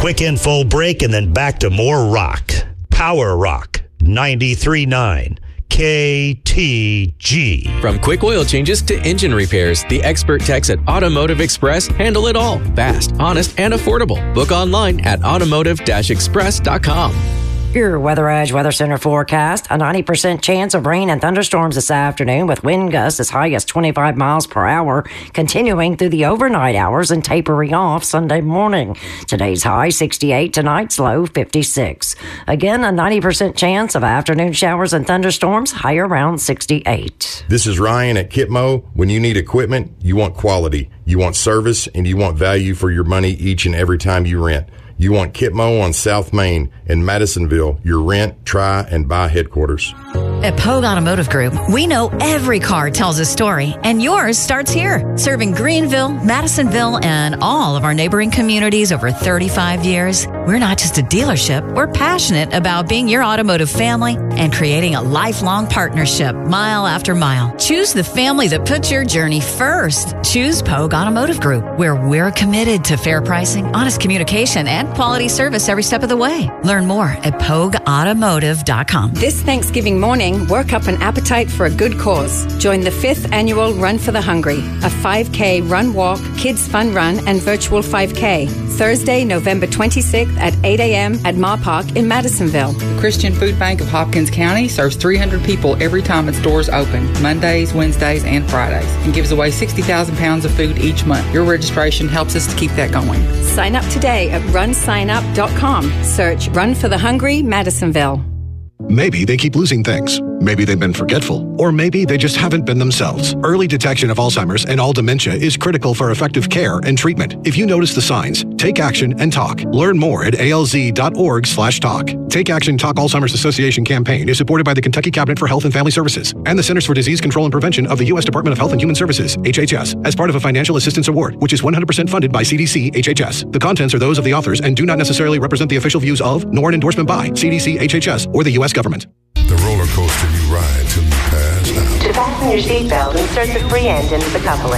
quick info break and then back to more rock. Power Rock 93.9 KTG. From quick oil changes to engine repairs, the expert techs at Automotive Express handle it all. Fast, honest, and affordable. Book online at automotive-express.com. Your Weather Edge Weather Center forecast, a 90% chance of rain and thunderstorms this afternoon with wind gusts as high as 25 miles per hour, continuing through the overnight hours and tapering off Sunday morning. Today's high 68, tonight's low 56. Again, a 90% chance of afternoon showers and thunderstorms, high around 68. This is Ryan at Kitmo. When you need equipment, you want quality, you want service, and you want value for your money each and every time you rent. You want Kitmo on South Main in Madisonville, your rent, try, and buy headquarters. At Pogue Automotive Group, we know every car tells a story, and yours starts here. Serving Greenville, Madisonville, and all of our neighboring communities over 35 years, we're not just a dealership, we're passionate about being your automotive family and creating a lifelong partnership mile after mile. Choose the family that puts your journey first. Choose Pogue Automotive Group, where we're committed to fair pricing, honest communication, and quality service every step of the way. Learn more at PogueAutomotive.com. This Thanksgiving morning, work up an appetite for a good cause. Join the 5th annual Run for the Hungry, a 5K run walk, kids fun run, and virtual 5K. Thursday, November 26th at 8 a.m. at Ma Park in Madisonville. The Christian Food Bank of Hopkins County serves 300 people every time its doors open, Mondays, Wednesdays, and Fridays, and gives away 60,000 pounds of food each month. Your registration helps us to keep that going. Sign up today at runsignup.com. Search Run for the Hungry, Madisonville. Maybe they keep losing things. Maybe they've been forgetful. Or maybe they just haven't been themselves. Early detection of Alzheimer's and all dementia is critical for effective care and treatment. If you notice the signs, take action and talk. Learn more at alz.org/talk. Take Action Talk Alzheimer's Association campaign is supported by the Kentucky Cabinet for Health and Family Services and the Centers for Disease Control and Prevention of the U.S. Department of Health and Human Services, HHS, as part of a financial assistance award, which is 100% funded by CDC HHS. The contents are those of the authors and do not necessarily represent the official views of, nor an endorsement by, CDC HHS or the U.S. government. The roller coaster you ride till you pass out. To fasten your seatbelt, insert the free end into the coupling.